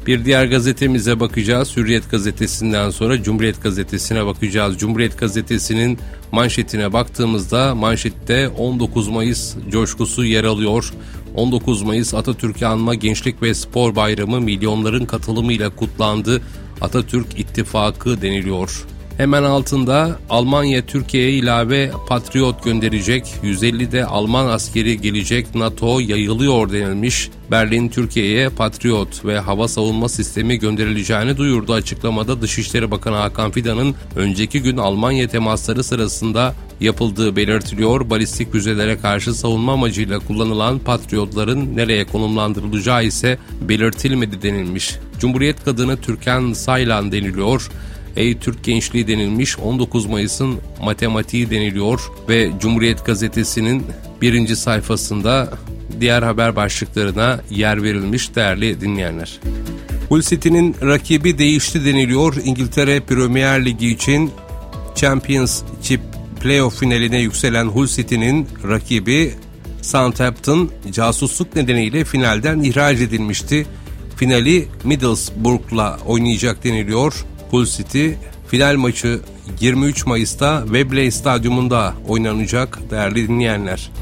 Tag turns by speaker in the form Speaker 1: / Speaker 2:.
Speaker 1: Bir diğer gazetemize bakacağız. Hürriyet gazetesinden sonra Cumhuriyet gazetesine bakacağız. Cumhuriyet gazetesinin manşetine baktığımızda manşette 19 Mayıs coşkusu yer alıyor. 19 Mayıs Atatürk'ü anma Gençlik ve Spor Bayramı milyonların katılımıyla kutlandı. Atatürk İttifakı deniliyor. Hemen altında Almanya Türkiye'ye ilave Patriot gönderecek, 150 de Alman askeri gelecek, NATO yayılıyor denilmiş. Berlin Türkiye'ye Patriot ve hava savunma sistemi gönderileceğini duyurdu. Açıklamada Dışişleri Bakanı Hakan Fidan'ın önceki gün Almanya temasları sırasında yapıldığı belirtiliyor. Balistik füzelere karşı savunma amacıyla kullanılan Patriotların nereye konumlandırılacağı ise belirtilmedi denilmiş. Cumhuriyet kadını Türkan Saylan deniliyor. Ey Türk gençliği denilmiş, 19 Mayıs'ın matematiği deniliyor ve Cumhuriyet gazetesinin birinci sayfasında diğer haber başlıklarına yer verilmiş değerli dinleyenler. Hull City'nin rakibi değişti deniliyor. İngiltere Premier Ligi için Championship Playoff finaline yükselen Hull City'nin rakibi Southampton casusluk nedeniyle finalden ihraç edilmişti. Finali Middlesbrough'la oynayacak deniliyor. Hull City final maçı 23 Mayıs'ta Wembley Stadyumunda oynanacak değerli dinleyenler.